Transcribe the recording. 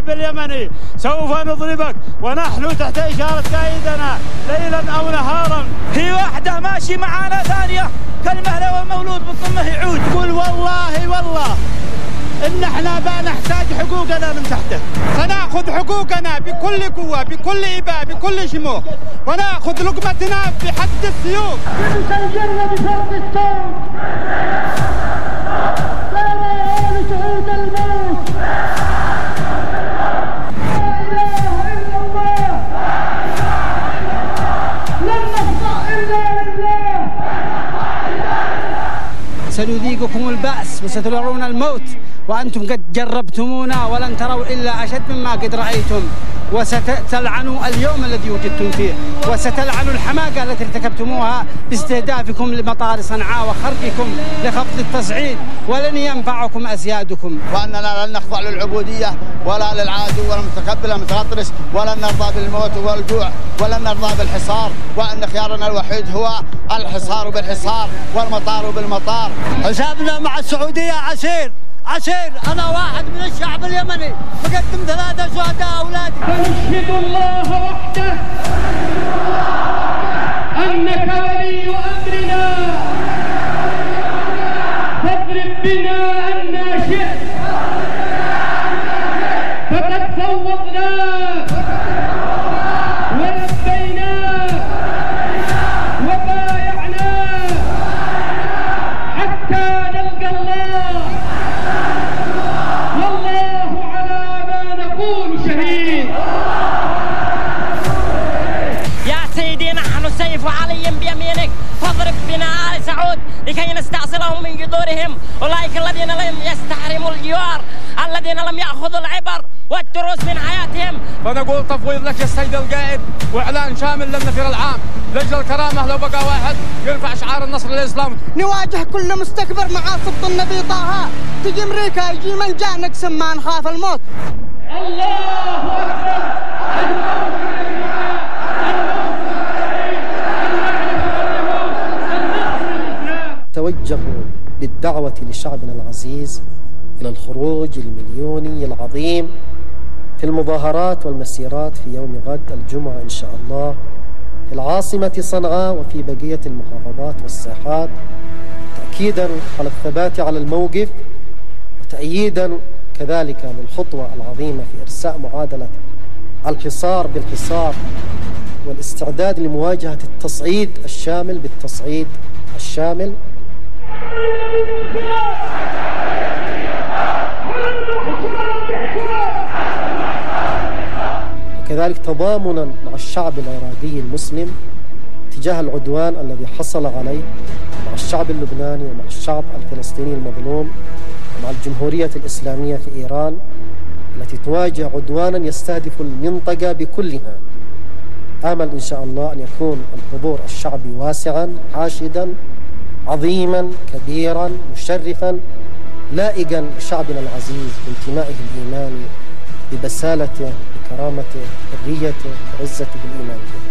الشعب اليمني سوف نضربك ونحن تحت إشارة قائدنا ليلا أو نهارا. هي واحدة ماشي معانا ثانية كالمهلة والمولود بالضمه يعود. قل والله إن احنا نحتاج حقوقنا من تحته، سنأخذ حقوقنا بكل قوة بكل إباء بكل شموخ، ونأخذ لقمتنا بحد السيوف. سنجر بشرط الصوت لا يعود سعود الموت. لا إله إلا الله لن نخضع إلا لله. سنذيقكم البأس وسترون الموت وأنتم قد جربتمونا ولن تروا إلا أشد مما قد رأيتم، وستلعنوا اليوم الذي وجدتم فيه، وستلعنوا الحماقة التي ارتكبتموها باستهدافكم لمطار صنعاء وخرجكم لخفض التصعيد، ولن ينفعكم أسيادكم. وأننا لن نخضع للعبودية ولا للعدو ولا المتكبر المتغطرس، ولن نرضى بالموت والجوع، ولن نرضى بالحصار، وأن خيارنا الوحيد هو الحصار بالحصار والمطار بالمطار. حسابنا مع السعودية عسير. أنا واحد من الشعب اليمني مقدم 3 شهداء أولادي. فنشهد الله وحده أنك ولي أمرنا، فاضرب بنا أن شئت، فقد فوضناك ولبيناك وبايعناك حتى نلقى الله، والله على ما نقول شهيد. يا سيدي نحن سيف علي بيمينك، فاضرب بنا آل سعود لكي نستأصلهم من جذورهم، أولئك الذين لم يستحرموا الجوار، الذين لم يأخذوا العبر والدروس من حياتهم. فنقول تفويض لك يا سيد القائد وإعلان شامل للنفير العام لأجل الكرامة، لو بقى واحد يرفع شعار النصر للإسلام. نواجه كل مستكبر مع سبط النبي طه، تجي أمريكا يجي من جاء نقسم ما نخاف الموت. الله أكبر. توجهوا بالدعوة لشعبنا العزيز إلى الخروج المليوني العظيم في المظاهرات والمسيرات في يوم غد الجمعة إن شاء الله في العاصمة صنعاء وفي بقية المحافظات والساحات، تأكيدا على الثبات على الموقف وتأييدا كذلك للخطوة العظيمة في إرساء معادلة الحصار بالحصار والاستعداد لمواجهة التصعيد الشامل بالتصعيد الشامل. وكذلك تضامنا مع الشعب العراقي المسلم تجاه العدوان الذي حصل عليه، مع الشعب اللبناني ومع الشعب الفلسطيني المظلوم ومع الجمهورية الإسلامية في إيران التي تواجه عدوانا يستهدف المنطقة بكلها. آمل إن شاء الله أن يكون الحضور الشعبي واسعا حاشدا عظيما كبيرا مشرفا لائقا بشعبنا العزيز بانتمائه الإيماني ببسالته بكرامته بحريته بعزته بالإيمان.